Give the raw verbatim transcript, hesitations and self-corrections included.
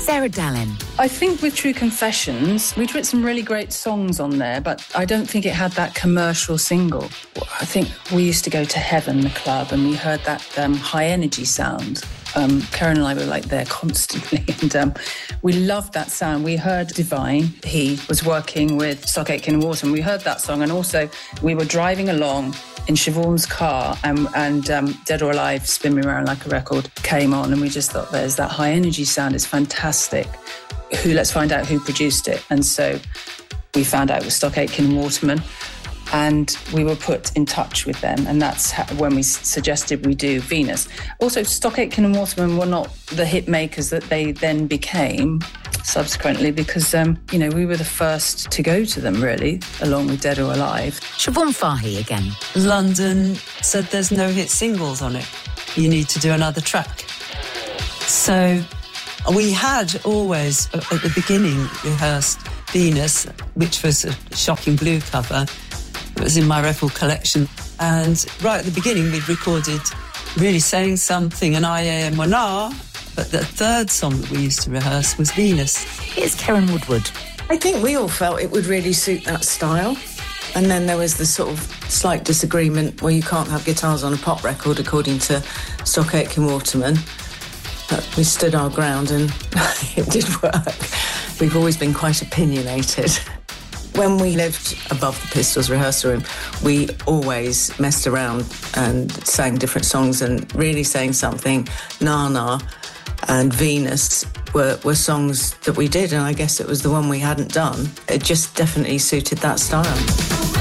Sarah Dallin. I think with True Confessions, we'd written some really great songs on there, but I don't think it had that commercial single. I think we used to go to Heaven, the club, and we heard that um, high energy sound. Um, Karen and I were like there constantly, and um, we loved that sound. We heard Divine. He was working with Stock Aitken and Waterman. We heard that song, and also we were driving along in Siobhan's car, and, and um, Dead or Alive, Spin Me Around Like a Record came on, and we just thought, there's that high energy sound, it's fantastic. Who? Let's find out who produced it. And so we found out it was Stock Aitken and Waterman, and we were put in touch with them, and that's how, when we suggested we do Venus. Also, Stock Aitken and Waterman were not the hit makers that they then became subsequently, because, um, you know, we were the first to go to them, really, along with Dead or Alive. Siobhan Fahey again. London said there's no hit singles on it. You need to do another track. So we had always, at the beginning, rehearsed Venus, which was a Shocking Blue cover. It was in my record collection. And right at the beginning, we'd recorded Really Saying Something and I Am One R. But the third song that we used to rehearse was Venus. Here's Karen Woodward. I think we all felt it would really suit that style. And then there was the sort of slight disagreement where you can't have guitars on a pop record, according to Stock Aitken Waterman. But we stood our ground and it did work. We've always been quite opinionated. When we lived above the Pistols rehearsal room, we always messed around and sang different songs, and Really Saying Something, Na Na, and Venus were, were songs that we did, and I guess it was the one we hadn't done. It just definitely suited that style.